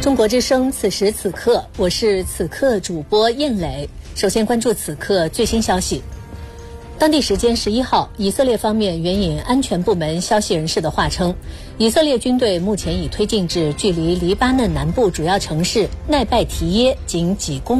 中国之声，此时此刻，我是此刻主播燕磊。首先关注此刻最新消息。当地时间11号，以色列方面援引安全部门消息人士的话称，以色列军队目前已推进至距离黎巴嫩南部主要城市奈拜提耶仅几公里